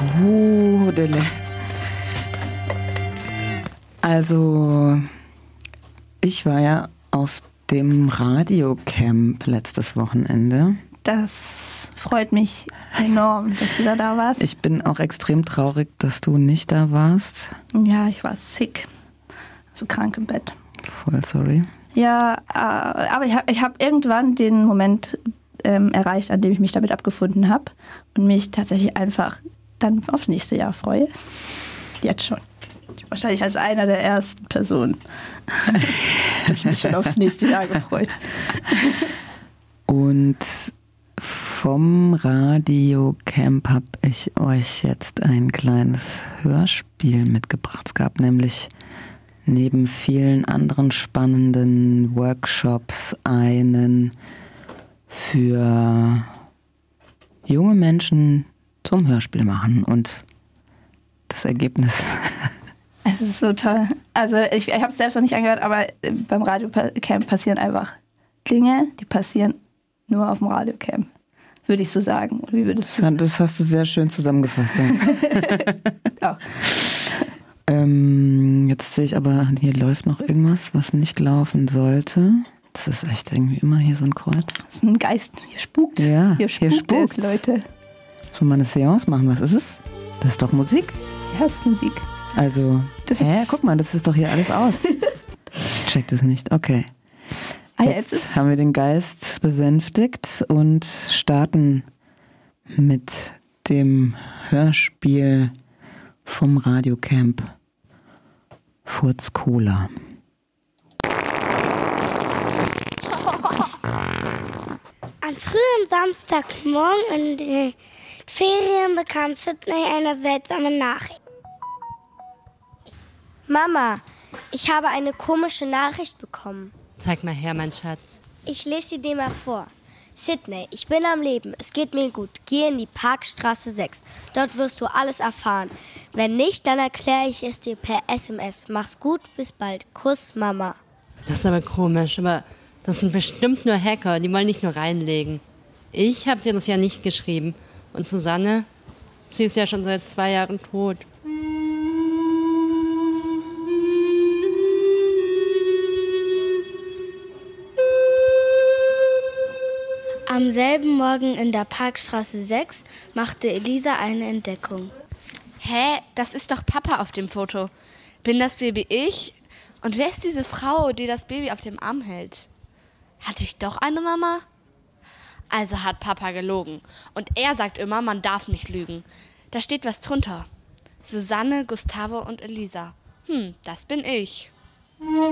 Pudele. Also, ich war ja auf dem Radiocamp letztes Wochenende. Das freut mich enorm, dass du da warst. Ich bin auch extrem traurig, dass du nicht da warst. Ja, ich war sick. So krank im Bett. Voll sorry. Ja, aber ich hab irgendwann den Moment erreicht, an dem ich mich damit abgefunden habe und mich tatsächlich einfach dann aufs nächste Jahr freue. Jetzt schon. Wahrscheinlich als einer der ersten Personen. habe ich mich schon aufs nächste Jahr gefreut. Und vom Radiocamp habe ich euch jetzt ein kleines Hörspiel mitgebracht. Es gab nämlich neben vielen anderen spannenden Workshops einen für junge Menschen zum Hörspiel machen. Und das Ergebnis... Es ist so toll. Also ich habe es selbst noch nicht angehört, aber beim Radiocamp passieren einfach Dinge, die passieren nur auf dem Radiocamp. Würde ich so sagen. Oder wie würdest du sagen? Das hast du sehr schön zusammengefasst. Ja. Jetzt sehe ich aber, hier läuft noch irgendwas, was nicht laufen sollte. Das ist echt irgendwie immer hier so ein Kreuz. Das ist ein Geist. Hier spukt. Ja, hier spukt es, Leute. Sollen wir mal eine Seance machen? Was ist es? Das ist doch Musik. Ja, das ist Musik. Also, guck mal, das ist doch hier alles aus. Ich check das nicht. Okay. Jetzt haben wir den Geist besänftigt und starten mit dem Hörspiel vom Radiocamp Furz Cola. Am frühen Samstagmorgen in den Ferien bekam Sydney eine seltsame Nachricht. Mama, ich habe eine komische Nachricht bekommen. Zeig mal her, mein Schatz. Ich lese sie dir mal vor. Sydney, ich bin am Leben, es geht mir gut. Geh in die Parkstraße 6. Dort wirst du alles erfahren. Wenn nicht, dann erkläre ich es dir per SMS. Mach's gut, bis bald. Kuss, Mama. Das ist aber komisch, aber das sind bestimmt nur Hacker, die wollen nicht nur reinlegen. Ich habe dir das ja nicht geschrieben. Und Susanne, sie ist ja schon seit 2 Jahren tot. Am selben Morgen in der Parkstraße 6 machte Elisa eine Entdeckung. Hä? Das ist doch Papa auf dem Foto. Bin das Baby ich? Und wer ist diese Frau, die das Baby auf dem Arm hält? Hatte ich doch eine Mama? Also hat Papa gelogen. Und er sagt immer, man darf nicht lügen. Da steht was drunter. Susanne, Gustavo und Elisa. Das bin ich.